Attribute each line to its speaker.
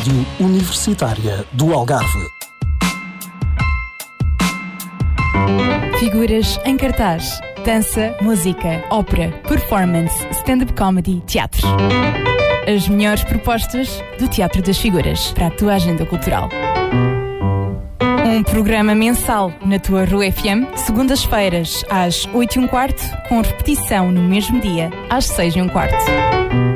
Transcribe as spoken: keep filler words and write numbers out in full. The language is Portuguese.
Speaker 1: Rádio Universitária do Algarve.
Speaker 2: Figuras em cartaz: dança, música, ópera, performance, stand-up comedy, teatro. As melhores propostas do Teatro das Figuras para a tua agenda cultural. Um programa mensal na tua Rua F M, segundas-feiras às oito e um quarto, com repetição no mesmo dia às seis e um quarto.